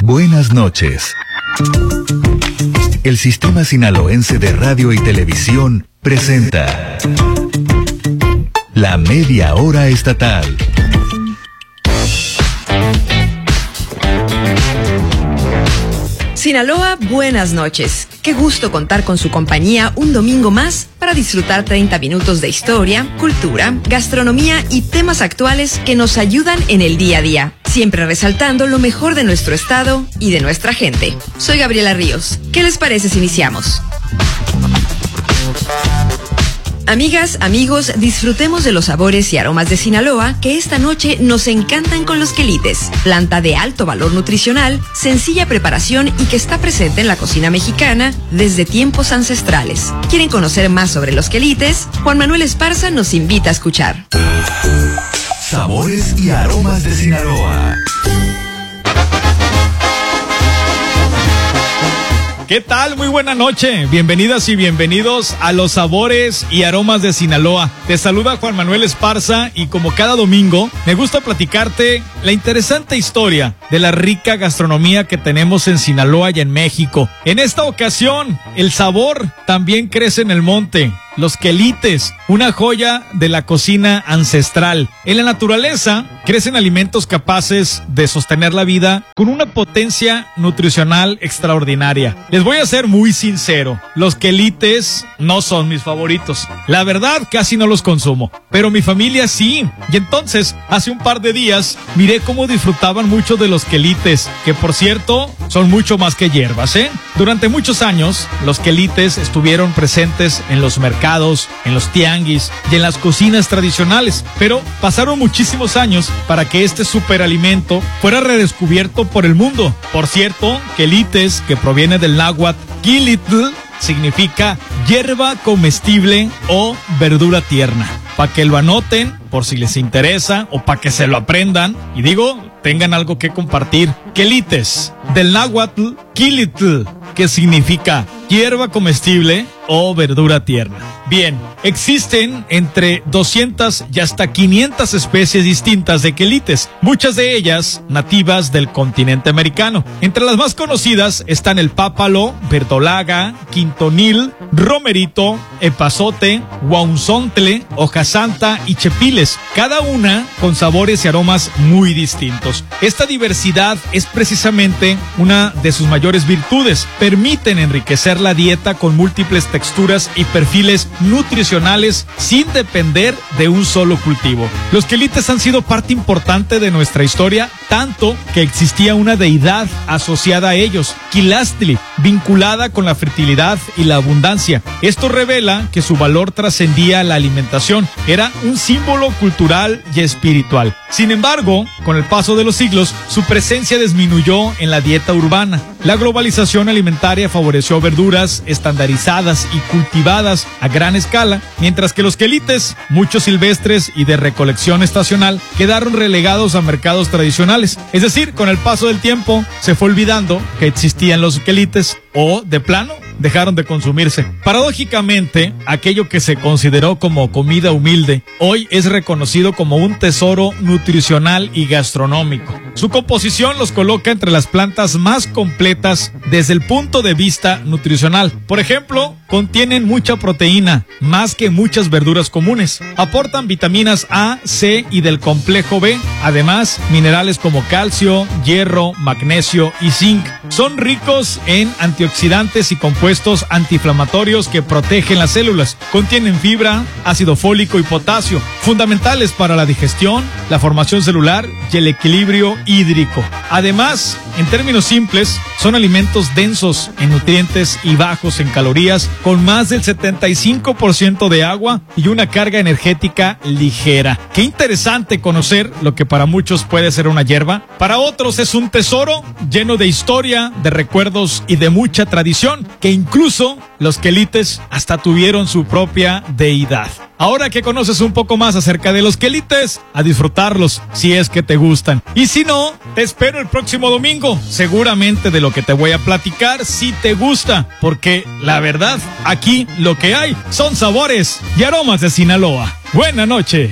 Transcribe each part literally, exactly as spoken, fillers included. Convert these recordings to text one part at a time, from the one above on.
Buenas noches. El Sistema Sinaloense de Radio y Televisión presenta La Media Hora Estatal. Sinaloa, buenas noches. Qué gusto contar con su compañía un domingo más para disfrutar treinta minutos de historia, cultura, gastronomía y temas actuales que nos ayudan en el día a día, siempre resaltando lo mejor de nuestro estado y de nuestra gente. Soy Gabriela Ríos. ¿Qué les parece si iniciamos? Amigas, amigos, disfrutemos de los sabores y aromas de Sinaloa que esta noche nos encantan con los quelites, planta de alto valor nutricional, sencilla preparación y que está presente en la cocina mexicana desde tiempos ancestrales. ¿Quieren conocer más sobre los quelites? Juan Manuel Esparza nos invita a escuchar. Sabores y aromas de Sinaloa. ¿Qué tal? Muy buena noche. Bienvenidas y bienvenidos a los sabores y aromas de Sinaloa. Te saluda Juan Manuel Esparza y como cada domingo me gusta platicarte la interesante historia de la rica gastronomía que tenemos en Sinaloa y en México. En esta ocasión, el sabor también crece en el monte. Los quelites, una joya de la cocina ancestral. En la naturaleza crecen alimentos capaces de sostener la vida con una potencia nutricional extraordinaria. Les voy a ser muy sincero, los quelites no son mis favoritos. La verdad, casi no los consumo, pero mi familia sí. Y entonces, hace un par de días, miré cómo disfrutaban mucho de los quelites, que por cierto, son mucho más que hierbas, ¿eh? Durante muchos años, los quelites estuvieron presentes en los mercados, en los tianguis y en las cocinas tradicionales, pero pasaron muchísimos años para que este superalimento fuera redescubierto por el mundo. Por cierto, quelites, que proviene del náhuatl quilitl, significa hierba comestible o verdura tierna. Para que lo anoten, por si les interesa, o para que se lo aprendan, y digo, tengan algo que compartir. Quelites, del náhuatl quilitl, que significa hierba comestible o verdura tierna. Bien, existen entre doscientas y hasta quinientas especies distintas de quelites, muchas de ellas nativas del continente americano. Entre las más conocidas están el pápalo, verdolaga, quintonil, romerito, epazote, guaunzontle, hoja santa y chepiles, cada una con sabores y aromas muy distintos. Esta diversidad es precisamente una de sus mayores virtudes. Permiten enriquecer la dieta con múltiples texturas y perfiles nutricionales sin depender de un solo cultivo. Los quelites han sido parte importante de nuestra historia, tanto que existía una deidad asociada a ellos, Quilastli, vinculada con la fertilidad y la abundancia. Esto revela que su valor trascendía la alimentación, era un símbolo cultural y espiritual. Sin embargo, con el paso de los siglos, su presencia disminuyó en la dieta urbana. La globalización alimentaria favoreció verduras estandarizadas y cultivadas a gran escala, mientras que los quelites, muchos silvestres y de recolección estacional, quedaron relegados a mercados tradicionales. Es decir, con el paso del tiempo, se fue olvidando que existían los quelites o, de plano, dejaron de consumirse. Paradójicamente, aquello que se consideró como comida humilde, hoy es reconocido como un tesoro nutricional y gastronómico. Su composición los coloca entre las plantas más completas desde el punto de vista nutricional. Por ejemplo, contienen mucha proteína, más que muchas verduras comunes. Aportan vitaminas A, C y del complejo B. Además, minerales como calcio, hierro, magnesio y zinc. Son ricos en antioxidantes y compuestos antiinflamatorios que protegen las células. Contienen fibra, ácido fólico y potasio, fundamentales para la digestión, la formación celular y el equilibrio hídrico. Además, en términos simples, son alimentos densos en nutrientes y bajos en calorías, con más del setenta y cinco por ciento de agua y una carga energética ligera. Qué interesante conocer lo que para muchos puede ser una hierba, para otros es un tesoro lleno de historia, de recuerdos y de mucha tradición, que incluso los quelites hasta tuvieron su propia deidad. Ahora que conoces un poco más acerca de los quelites, a disfrutarlos si es que te gustan. Y si no, te espero el próximo domingo. Seguramente de lo que te voy a platicar si te gusta, porque la verdad, aquí lo que hay son sabores y aromas de Sinaloa. Buena noche.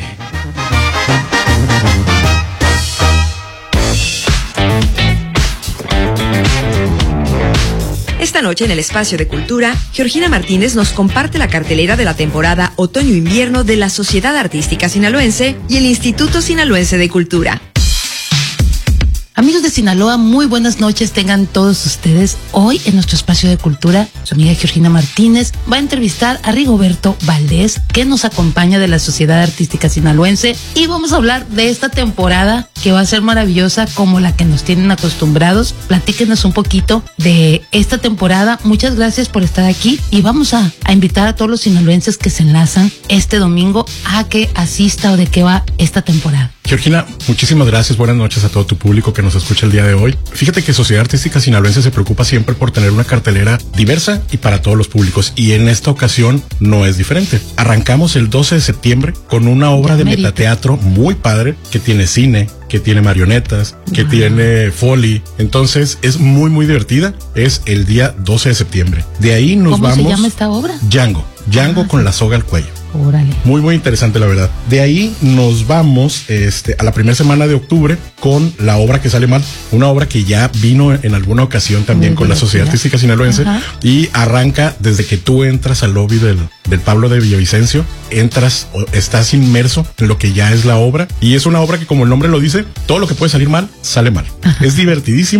Esta noche en el Espacio de Cultura, Georgina Martínez nos comparte la cartelera de la temporada Otoño-Invierno de la Sociedad Artística Sinaloense y el Instituto Sinaloense de Cultura. Amigos de Sinaloa, muy buenas noches tengan todos ustedes. Hoy en nuestro Espacio de Cultura, su amiga Georgina Martínez va a entrevistar a Rigoberto Valdés, que nos acompaña de la Sociedad Artística Sinaloense, y vamos a hablar de esta temporada que va a ser maravillosa como la que nos tienen acostumbrados. Platíquenos un poquito de esta temporada. Muchas gracias por estar aquí y vamos a, a invitar a todos los sinaloenses que se enlazan este domingo a que asista o de qué va esta temporada. Georgina, muchísimas gracias. Buenas noches a todo tu público que nos escucha el día de hoy. Fíjate que Sociedad Artística Sinaloense se preocupa siempre por tener una cartelera diversa y para todos los públicos, y en esta ocasión no es diferente. Arrancamos el doce de septiembre con una obra de metateatro muy padre que tiene cine, que tiene marionetas, que wow. tiene foley. Entonces es muy muy divertida. Es el día doce de septiembre. De ahí nos ¿Cómo vamos. ¿Cómo se llama esta obra? Django. Django ah, con sí. la soga al cuello. Órale. Muy muy interesante, la verdad. De ahí nos vamos este, a la primera semana de octubre con La Obra que Sale Mal, una obra que ya vino en alguna ocasión también muy con divertida. La Sociedad Artística Sinaloense. Ajá. Y arranca desde que tú entras al lobby del, del Pablo de Villavicencio, entras, estás inmerso en lo que ya es la obra, y es una obra que, como el nombre lo dice, todo lo que puede salir mal, sale mal. Ajá. Es divertidísimo.